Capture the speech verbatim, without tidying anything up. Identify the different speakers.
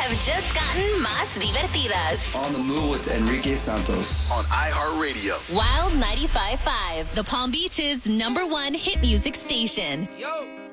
Speaker 1: have just gotten más divertidas.
Speaker 2: On the Move with Enrique Santos.
Speaker 3: On iHeartRadio.
Speaker 1: Wild ninety-five point five, the Palm Beach's number one hit music station.
Speaker 4: Yo.